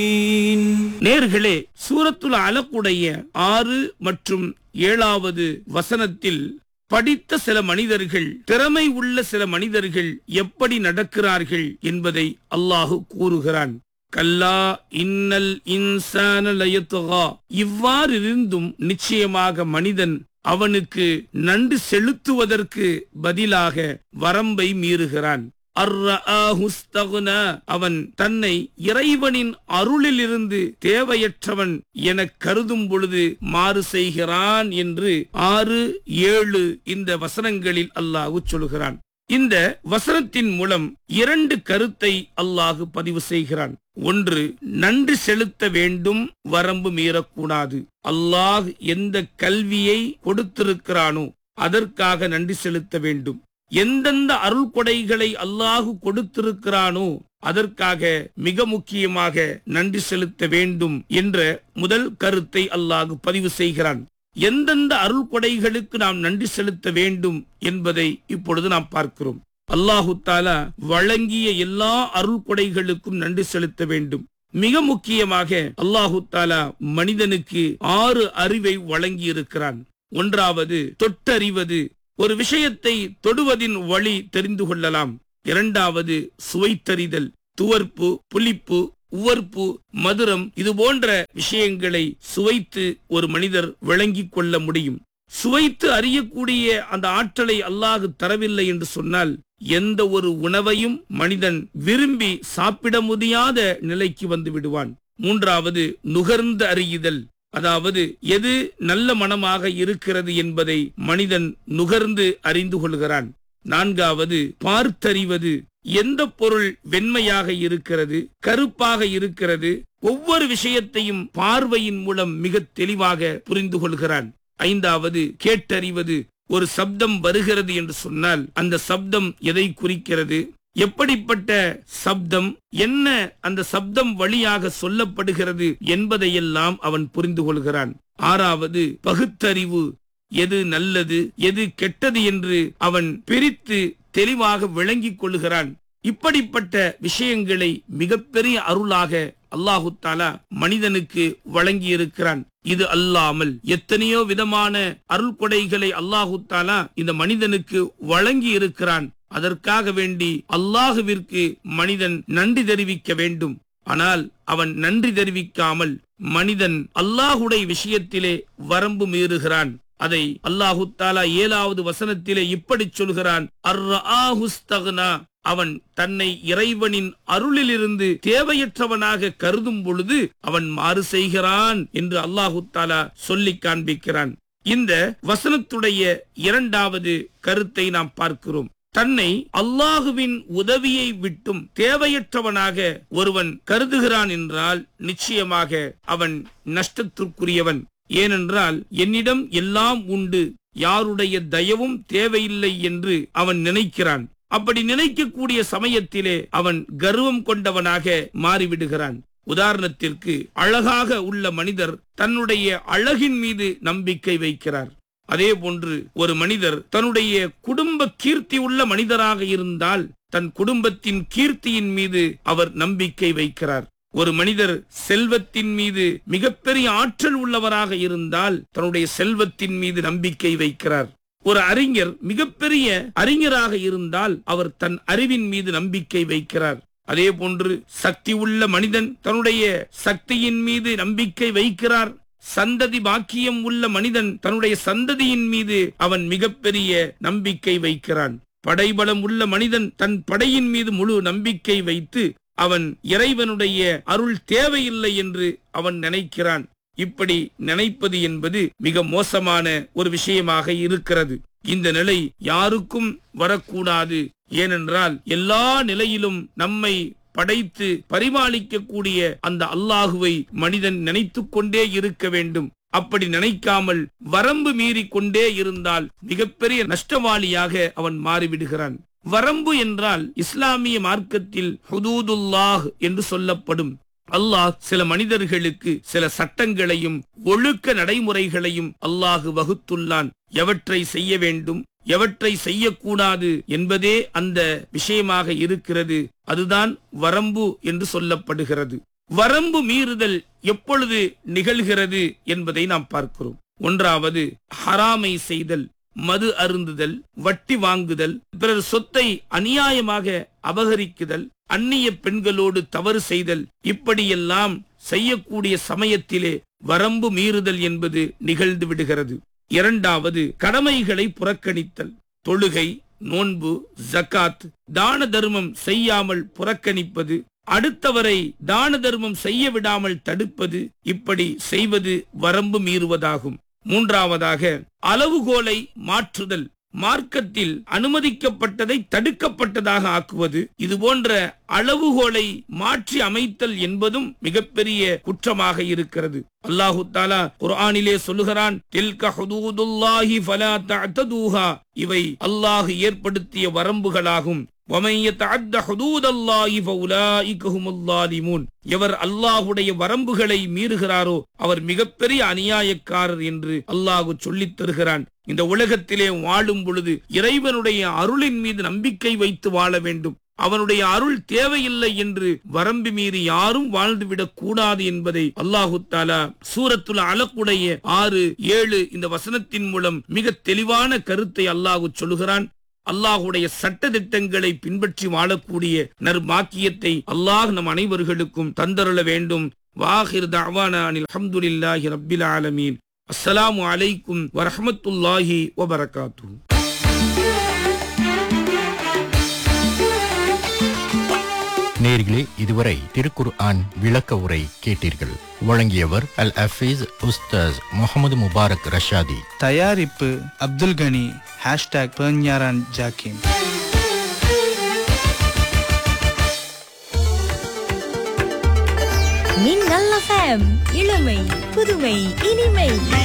நேர்களே, சூரத்துல் அலக்குடைய 6 மற்றும் 7வது வசனத்தில் படித்த சில மனிதர்கள், திறமை உள்ள சில மனிதர்கள் எப்படி நடக்கிறார்கள் என்பதை அல்லாஹு கூறுகிறான். கல்லா இன்னல் இன்சான லயத்கா. இவ்வாறிருந்தும் நிச்சயமாக மனிதன் அவனுக்கு நன்றி செலுத்துவதற்கு பதிலாக வரம்பை மீறுகிறான். அவன் தன்னை இறைவனின் அருளிலிருந்து தேவையற்றவன் என கருதும் பொழுது மாறு செய்கிறான் என்று 6, 7 இந்த வசனங்களில் அல்லாஹ் சொல்கிறான். இந்த வசனத்தின் மூலம் 2 கருத்தை அல்லாஹ் பதிவு செய்கிறான். ஒன்று, நன்றி செலுத்த வேண்டும், வரம்பு மீறக்கூடாது. அல்லாஹ் எந்த கல்வியை கொடுத்திருக்கிறானோ அதற்காக நன்றி செலுத்த வேண்டும். எந்தெந்த அருள் கொடைகளை அல்லாஹு கொடுத்திருக்கிறானோ அதற்காக மிக முக்கியமாக நன்றி செலுத்த வேண்டும் என்ற முதல் கருத்தை அல்லாஹ் பதிவு செய்கிறான். எந்தெந்த அருள் கொடைகளுக்கு நாம் நன்றி செலுத்த வேண்டும் என்பதை இப்பொழுது நாம் பார்க்கிறோம். அல்லாஹு தாலா வழங்கிய எல்லா அருள் கொடைகளுக்கும் நன்றி செலுத்த வேண்டும். மிக முக்கியமாக அல்லாஹு தாலா மனிதனுக்கு 6 அறிவை வழங்கி இருக்கிறான். ஒன்றாவது, தொட்டறிவது. ஒரு விஷயத்தை தொடுவதின் வழி தெரிந்து கொள்ளலாம். இரண்டாவது, சுவைத்தறிதல். துவர்ப்பு, புளிப்பு, உவர்ப்பு, மதுரம், இது போன்ற விஷயங்களை சுவைத்து ஒரு மனிதர் விளங்கிக் கொள்ள முடியும். சுவைத்து அறியக்கூடிய அந்த ஆற்றலை அல்லாஹ் தரவில்லை என்று சொன்னால் எந்த ஒரு உணவையும் மனிதன் விரும்பி சாப்பிட முடியாத நிலைக்கு வந்து விடுவான். மூன்றாவது, நுகர்ந்து அறியுதல். அதாவது எது நல்ல மனமாக இருக்கிறது என்பதை மனிதன் நுகர்ந்து அறிந்து கொள்கிறான். நான்காவது, பார்த்தறிவது. எந்த பொருள் வெண்மையாக இருக்கிறது, கருப்பாக இருக்கிறது, ஒவ்வொரு விஷயத்தையும் பார்வையின் மூலம் மிக தெளிவாக புரிந்து கொள்கிறான். ஐந்தாவது, கேட்டறிவது. ஒரு சப்தம் வருகிறது என்று சொன்னால் அந்த சப்தம் எதை குறிக்கிறது, எப்படிப்பட்ட சப்தம், என்ன அந்த சப்தம் வழியாக சொல்லப்படுகிறது என்பதையெல்லாம் அவன் புரிந்து கொள்கிறான். ஆறாவது, பகுத்தறிவு. எது நல்லது, எது கெட்டது என்று அவன் பிரித்து தெளிவாக விளங்கிக் கொள்கிறான். இப்படிப்பட்ட விஷயங்களை மிகப்பெரிய அருளாக அல்லாஹு தாலா மனிதனுக்கு வழங்கி இருக்கிறான். இது அல்லாமல் எத்தனையோ விதமான அருள் கொடைகளை அல்லாஹு தாலா இந்த மனிதனுக்கு வழங்கி இருக்கிறான். அதற்காக வேண்டி அல்லாஹுவிற்கு மனிதன் நன்றி தெரிவிக்க வேண்டும். ஆனால் அவன் நன்றி தெரிவிக்காமல் மனிதன் அல்லாஹுடைய விஷயத்திலே வரம்பு மீறுகிறான். அதை அல்லாஹு தாலா 7வது வசனத்திலே இப்படி சொல்கிறான். அவன் தன்னை இறைவனின் அருளிலிருந்து தேவையற்றவனாக கருதும் பொழுது அவன் மாறு செய்கிறான் என்று அல்லாஹு தாலா சொல்லி காண்பிக்கிறான். இந்த வசனத்துடைய 2வது கருத்தை நாம் பார்க்கிறோம். தன்னை அல்லாஹுவின் உதவியை விட்டும் தேவையற்றவனாக ஒருவன் கருதுகிறான் என்றால் நிச்சயமாக அவன் நஷ்டத்திற்குரியவன். ஏனென்றால் என்னிடம் எல்லாம் உண்டு, யாருடைய தயவும் தேவையில்லை என்று அவன் நினைக்கிறான். அப்படி நினைக்கக்கூடிய சமயத்திலே அவன் கர்வம் கொண்டவனாக மாறிவிடுகிறான். உதாரணத்திற்கு, அழகாக உள்ள மனிதர் தன்னுடைய அழகின் மீது நம்பிக்கை வைக்கிறார். அதே போன்று ஒரு மனிதர் தன்னுடைய குடும்ப கீர்த்தி உள்ள மனிதராக இருந்தால் தன் குடும்பத்தின் கீர்த்தியின் மீது அவர் நம்பிக்கை வைக்கிறார். ஒரு மனிதர் செல்வத்தின் மீது மிகப்பெரிய ஆற்றல் உள்ளவராக இருந்தால் தன்னுடைய செல்வத்தின் மீது நம்பிக்கை வைக்கிறார். ஒரு அறிஞர் மிகப்பெரிய அறிஞராக இருந்தால் அவர் தன் அறிவின் மீது நம்பிக்கை வைக்கிறார். அதே போன்று சக்தி உள்ள மனிதன் தன்னுடைய சக்தியின் மீது நம்பிக்கை வைக்கிறார். சந்ததி பாக்கியம் உள்ள மனிதன் தன்னுடைய சந்ததியின் மீது அவன் மிகப்பெரிய நம்பிக்கை வைக்கிறான். படைபலம் உள்ள மனிதன் தன் படையின் மீது முழு நம்பிக்கை வைத்து அவன் இறைவனுடைய அருள் தேவையில்லை என்று அவன் நினைக்கிறான். இப்படி நினைப்பது என்பது மிக மோசமான ஒரு விஷயமாக இருக்கிறது. இந்த நிலை யாருக்கும் வரக்கூடாது. ஏனென்றால் எல்லா நிலையிலும் நம்மை படைத்து பரிபாலிக்கக்கூடிய அந்த அல்லாஹுவை மனிதன் நினைத்து கொண்டே இருக்க வேண்டும். அப்படி நினைக்காமல் வரம்பு மீறி கொண்டே இருந்தால் மிகப்பெரிய நஷ்டவாளியாக அவன் மாறிவிடுகிறான். வரம்பு என்றால் இஸ்லாமிய மார்க்கத்தில் ஹுதூதுல்லாஹ் என்று சொல்லப்படும். அல்லாஹ் சில மனிதர்களுக்கு சில சட்டங்களையும் ஒழுக்க நடைமுறைகளையும் அல்லாஹ் வகுத்துள்ளான். எவற்றை செய்ய வேண்டும், எவற்றை செய்யக்கூடாது என்பதே அந்த விஷயமாக இருக்கிறது. அதுதான் வரம்பு என்று சொல்லப்படுகிறது. வரம்பு மீறுதல் எப்பொழுது நிகழ்கிறது என்பதை நாம் பார்க்கிறோம். ஒன்றாவது, ஹராமை செய்தல், மது அருந்துதல், வட்டி வாங்குதல், பிறர் சொத்தை அநியாயமாக அபகரிக்குதல், அந்நிய பெண்களோடு தவறு செய்தல், இப்படியெல்லாம் செய்யக்கூடிய சமயத்திலே வரம்பு மீறுதல் என்பது நிகழ்ந்து விடுகிறது. இரண்டாவது, கடமைகளை புறக்கணித்தல், தொழுகை, நோன்பு, ஜகாத், தான தர்மம் செய்யாமல் புறக்கணிப்பது, அடுத்தவரை தான தர்மம் செய்ய விடாமல் தடுப்பது, இப்படி செய்வது வரம்பு மீறுவதாகும். மூன்றாவதாக, அளவுகோலை மாற்றுதல், மார்க்கத்தில் அனுமதிக்கப்பட்டதை தடுக்கப்பட்டதாக ஆக்குவது, இது போன்ற அளவுகோலை மாற்றி அமைத்தல் என்பதும் மிகப்பெரிய குற்றமாக இருக்கிறது. அல்லாஹு தஆலா குர்ஆனிலே சொல்லுகிறான், தில்க ஹுதூதுல்லாஹி ஃபலா தஅதூஹா, இவை அல்லாஹ் ஏற்படுத்திய வரம்புகளாகும். வமன் யதஅத்த ஹுதூதல்லாஹி ஃபஉலாயிக ஹுமுல் ஸாலிமூன், எவர் அல்லாஹ்வுடைய வரம்புகளை மீறுகிறாரோ அவர் மிகப்பெரிய அநியாயக்காரர் என்று அல்லாஹ் சொல்லித் தருகிறான். இந்த உலகத்திலே வாழும் பொழுது இறைவனுடைய அருளின் மீது நம்பிக்கை வைத்து வாழ வேண்டும். அவனுடைய அருள் தேவையில்லை என்று வரம்பு மீறி யாரும் வாழ்ந்துவிடக் கூடாது என்பதை அல்லாஹு தஆலா சூரத்துல் அலக்குடைய 6, 7 இந்த வசனத்தின் மூலம் மிக தெளிவான கருத்தை அல்லாஹ் சொல்லுகிறான். அல்லாஹுடைய சட்ட திட்டங்களை பின்பற்றி வாழக்கூடிய நற்பாக்கியத்தை அல்லாஹ் நம் அனைவர்களுக்கும் தந்தருள வேண்டும். வாஹிர் தஅவானா அனில் ஹம்துலில்லாஹி ரப்பில் ஆலமீன். அஸ்ஸலாமு அலைக்கும் வரஹ்மத்துல்லாஹி வபரகாத்துஹு. நேயர்களே, இதுவரை திருக்குர்ஆன் விளக்க உரை கேட்டீர்கள். வழங்கியவர் அல் ஹஃபீஸ் உஸ்தாஸ் முகமது முபாரக் ரஷாதி. தயாரிப்பு அப்துல் கனி. #பெர்ஞாரான் ஜாக்கிம். மின்னல் FM, இளமை, புதுமை, இனிமை.